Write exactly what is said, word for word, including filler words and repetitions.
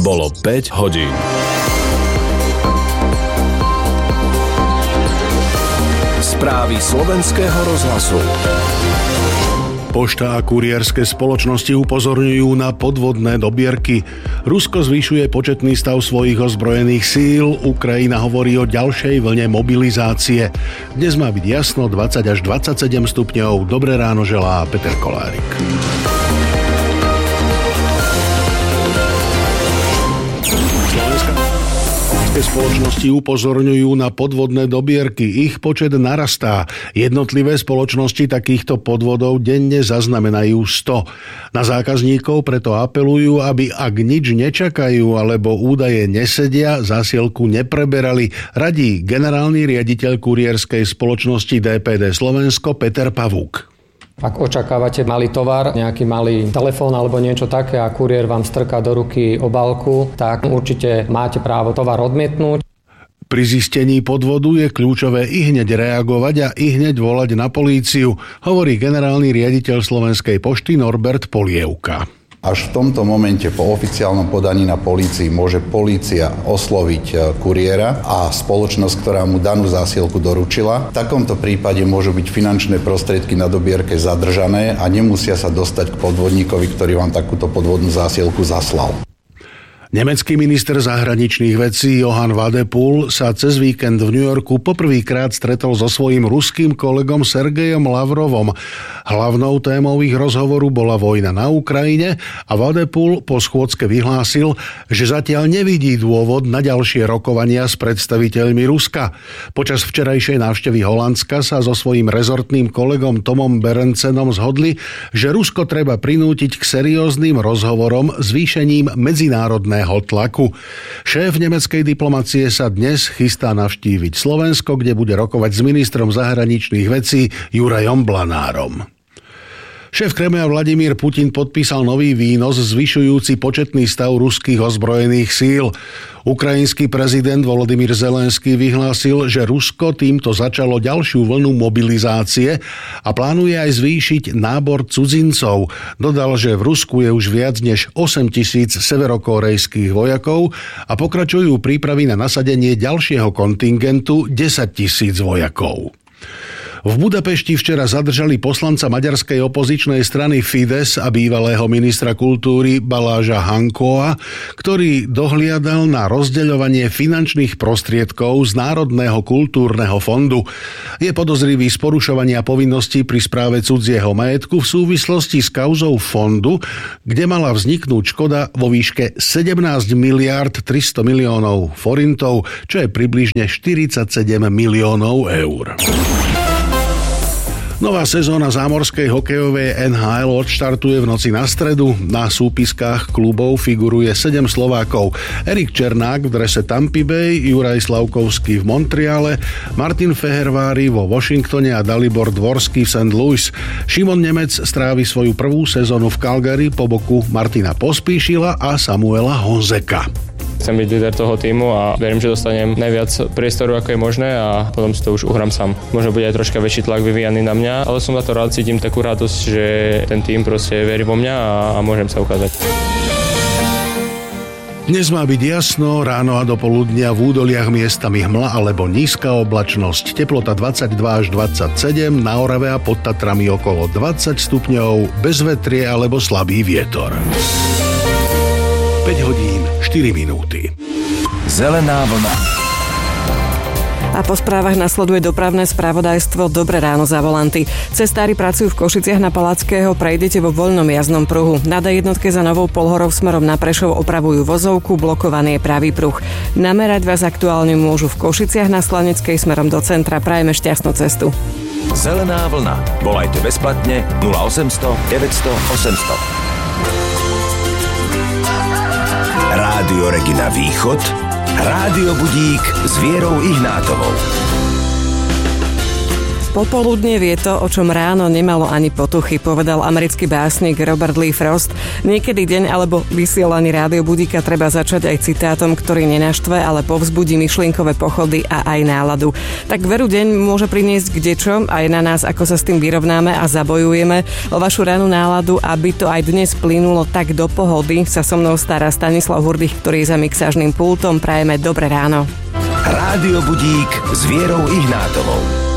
Bolo päť hodín. Správy slovenského rozhlasu. Pošta a kurierské spoločnosti upozorňujú na podvodné dobierky. Rusko zvyšuje početný stav svojich ozbrojených síl, Ukrajina hovorí o ďalšej vlne mobilizácie. Dnes má byť jasno, dvadsať až dvadsaťsedem stupňov. Dobré ráno želá Peter Kolárik. Spoločnosti upozorňujú na podvodné dobierky. Ich počet narastá. Jednotlivé spoločnosti takýchto podvodov denne zaznamenajú sto. Na zákazníkov preto apelujú, aby ak nič nečakajú alebo údaje nesedia, zásielku nepreberali. Radí generálny riaditeľ kurierskej spoločnosti dé pé dé Slovensko Peter Pavúk. Ak očakávate malý tovar, nejaký malý telefón alebo niečo také a kuriér vám strká do ruky obálku, tak určite máte právo tovar odmietnúť. Pri zistení podvodu je kľúčové ihneď reagovať a ihneď volať na políciu, hovorí generálny riaditeľ Slovenskej pošty Norbert Polievka. Až v tomto momente po oficiálnom podaní na polícii môže polícia osloviť kuriéra a spoločnosť, ktorá mu danú zásielku doručila. V takomto prípade môžu byť finančné prostriedky na dobierke zadržané a nemusia sa dostať k podvodníkovi, ktorý vám takúto podvodnú zásielku zaslal. Nemecký minister zahraničných vecí Johann Wadephul sa cez víkend v New Yorku poprvýkrát stretol so svojím ruským kolegom Sergejom Lavrovom. Hlavnou témou ich rozhovoru bola vojna na Ukrajine a Wadephul po schôdzke vyhlásil, že zatiaľ nevidí dôvod na ďalšie rokovania s predstaviteľmi Ruska. Počas včerajšej návštevy Holandska sa so svojím rezortným kolegom Tomom Berendsenom zhodli, že Rusko treba prinútiť k serióznym rozhovorom zvýšením medzinárodného tlaku. Šéf nemeckej diplomacie sa dnes chystá navštíviť Slovensko, kde bude rokovať s ministrom zahraničných vecí Jurajom Blanárom. Šéf Kremľa Vladimír Putin podpísal nový výnos zvyšujúci početný stav ruských ozbrojených síl. Ukrajinský prezident Volodymyr Zelenský vyhlásil, že Rusko týmto začalo ďalšiu vlnu mobilizácie a plánuje aj zvýšiť nábor cudzincov. Dodal, že v Rusku je už viac než osem tisíc severokórejských vojakov a pokračujú prípravy na nasadenie ďalšieho kontingentu desať tisíc vojakov. V Budapešti včera zadržali poslanca maďarskej opozičnej strany Fidesz a bývalého ministra kultúry Baláža Hankoa, ktorý dohliadal na rozdeľovanie finančných prostriedkov z Národného kultúrneho fondu. Je podozrivý z porušovania povinností pri správe cudzieho majetku v súvislosti s kauzou fondu, kde mala vzniknúť škoda vo výške sedemnásť miliárd tristo miliónov forintov, čo je približne štyridsaťsedem miliónov eur. Nová sezóna zámorskej hokejovej en há el odštartuje v noci na stredu. Na súpiskách klubov figuruje sedem Slovákov. Erik Černák v drese Tampa Bay, Juraj Slavkovský v Montreale, Martin Fehervári vo Washingtone a Dalibor Dvorský v Saint Louis. Šimon Nemec strávi svoju prvú sezónu v Calgary po boku Martina Pospíšila a Samuela Honzeka. Chcem byť líder toho týmu a verím, že dostanem najviac priestoru, ako je možné a potom si to už uhrám sám. Možno bude aj troška väčší tlak vyvíjaný na mňa, ale som za to rád, cítim takú radosť, že ten tým proste verí vo mňa a, a môžem sa ukázať. Dnes má byť jasno, ráno a do poludnia v údoliach miestami hmla alebo nízka oblačnosť. Teplota dvadsaťdva až dvadsaťsedem, na Orave a pod Tatrami okolo dvadsať stupňov, bez vetrie alebo slabý vietor. päť hodín, štyri minúty. Zelená vlna. A po správach nasleduje dopravné spravodajstvo Dobré ráno za volanty. Cestári pracujú v Košiciach na Palackého, prejdete vo voľnom jazdnom pruhu. Na dé jednotke za Novou Polhorou smerom na Prešov opravujú vozovku, blokovaný je pravý pruh. Namerať vás aktuálne môžu v Košiciach na Slaneckej smerom do centra. Prajeme šťastnú cestu. Zelená vlna. Volajte bezplatne nula osemsto deväťsto osemsto. Rádio Regina Východ, Rádio Budík s Vierou Ihnátovou. Popoludne vie to, o čom ráno nemalo ani potuchy, povedal americký básnik Robert Lee Frost. Niekedy deň alebo vysielaný rádiobudíka treba začať aj citátom, ktorý nenaštve, ale povzbudí myšlienkové pochody a aj náladu. Tak veru deň môže priniesť kdečo, aj na nás, ako sa s tým vyrovnáme a zabojujeme. O vašu ranú náladu, aby to aj dnes plynulo tak do pohody, sa so mnou stará Stanislav Hurdich, ktorý je za mixážnym pultom. Prajeme dobré ráno. Rádio Budík s Vierou Ihnátovou.